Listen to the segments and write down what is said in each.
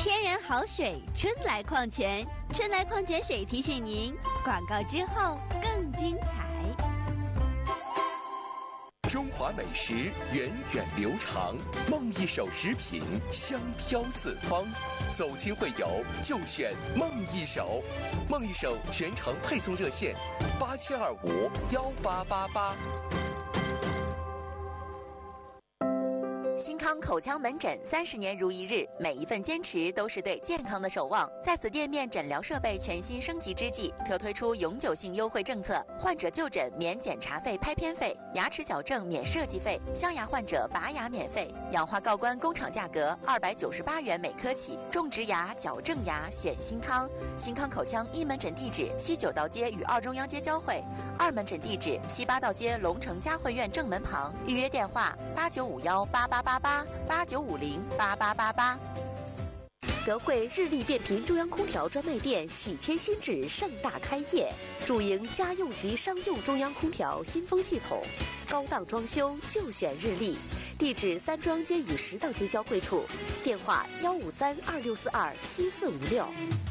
天然好水，春来矿泉，春来矿泉水提醒您，广告之后更精彩。 中华美食源远流长，梦一手食品香飘四方。走亲会友就选梦一手，梦一手全程配送热线87251888。 新康口腔门诊30年如一日，每一份坚持都是对健康的守望。在此店面诊疗设备全新升级之际，特推出永久性优惠政策：患者就诊免检查费、拍片费，牙齿矫正免设计费，镶牙患者拔牙免费，氧化锆关工厂价格298元每颗起。种植牙、矫正牙选新康。新康口腔一门诊地址西九道街与二中央街交汇，2门诊地址西八道街龙城嘉汇苑正门旁。预约电话8951888889508888。 德惠日立变频中央空调专卖店喜迁新址盛大开业，主营家用及商用中央空调新风系统，高档装修就选日立。地址3中央街与10道街交汇处，电话15326427456。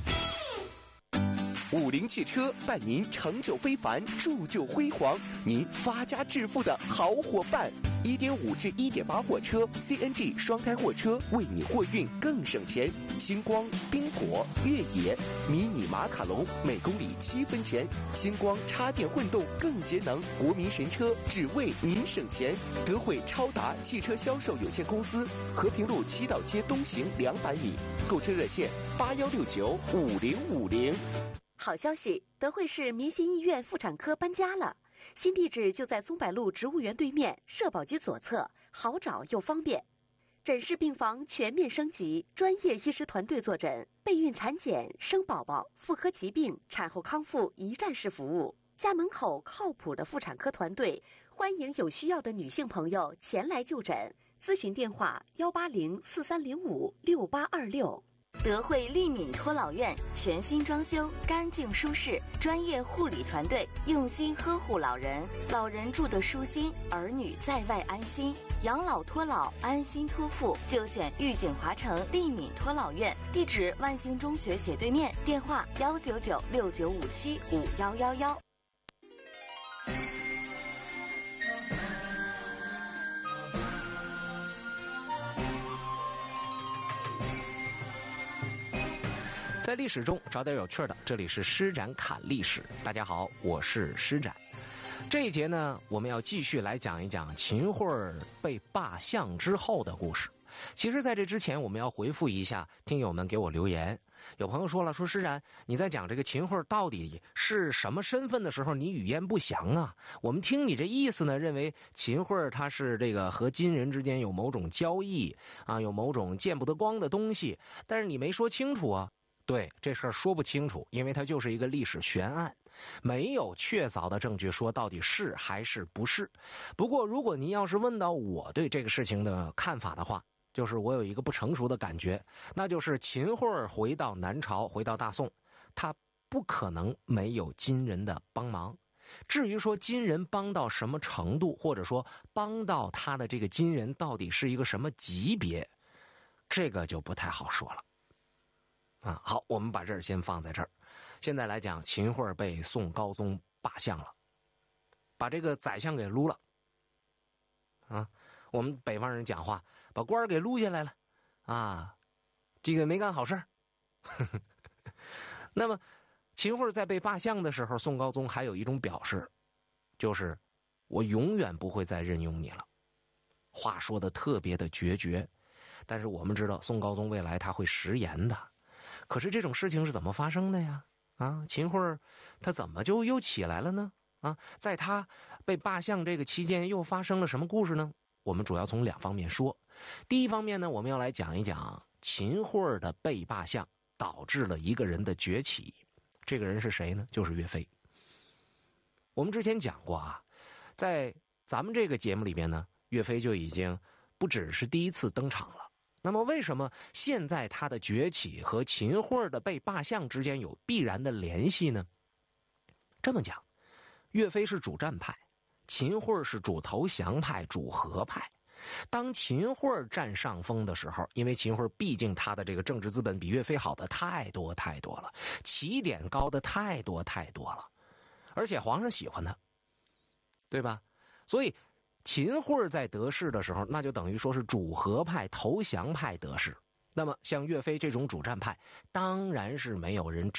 50汽车伴您成就非凡，铸就辉煌，您发家致富的好伙伴。1.5至1.8货车 CNG 双胎货车，为你货运更省钱。星光、宾果、越野、迷你马卡龙每公里7分钱。星光插电混动更节能，国民神车只为您省钱。德惠超达汽车销售有限公司，和平路7道街东行200米。购车热线81695050。 好消息，德惠市民心医院妇产科搬家了，新地址就在松柏路植物园对面，社保局左侧，好找又方便。诊室病房全面升级，专业医师团队坐诊，备孕产检、生宝宝、妇科疾病、产后康复一站式服务。家门口靠谱的妇产科团队，欢迎有需要的女性朋友前来就诊。咨询电话18043056826。 德惠利敏托老院全新装修，干净舒适，专业护理团队用心呵护老人，老人住得舒心，儿女在外安心。养老托老，安心托付，就选玉景华城利敏托老院。地址万兴中学斜对面，电话19969575111。 在历史中找点有趣的，这里是施展侃历史。大家好，我是施展。这一节呢，我们要继续来讲一讲秦桧被罢相之后的故事。其实在这之前，我们要回复一下听友们给我留言。有朋友说了，说施展，你在讲这个秦桧到底是什么身份的时候，你语焉不详啊。我们听你这意思呢，认为秦桧他是这个和金人之间有某种交易啊，有某种见不得光的东西，但是你没说清楚啊。对，这事儿说不清楚，因为它就是一个历史悬案，没有确凿的证据说到底是还是不是。不过如果您要是问到我对这个事情的看法的话，就是我有一个不成熟的感觉，那就是秦桧回到南朝，回到大宋，他不可能没有金人的帮忙。至于说金人帮到什么程度，或者说帮到他的这个金人到底是一个什么级别，这个就不太好说了。好，我们把这儿先放在这儿。现在来讲，秦桧被宋高宗罢相了，把这个宰相给撸了。我们北方人讲话，把官儿给撸下来了这个没干好事儿。那么秦桧在被罢相的时候，宋高宗还有一种表示，就是我永远不会再任用你了。话说的特别的决绝，但是我们知道宋高宗未来他会食言的。可是这种事情是怎么发生的呀？秦桧他怎么就又起来了呢？在他被罢相这个期间又发生了什么故事呢？我们主要从2方面说。第一方面呢，我们要来讲一讲秦桧的被罢相导致了一个人的崛起。这个人是谁呢？就是岳飞。我们之前讲过在咱们这个节目里面呢，岳飞就已经不只是第一次登场了。那么为什么现在他的崛起和秦桧的被罢相之间有必然的联系呢？这么讲，岳飞是主战派，秦桧是主投降派、主和派。 当秦桧占上风的时候，因为秦桧毕竟他的这个政治资本比岳飞好的太多太多了，起点高的太多太多了，而且皇上喜欢他，对吧？所以秦桧在得势的时候，那就等于说是主和派、投降派得势。那么像岳飞这种主战派，当然是没有人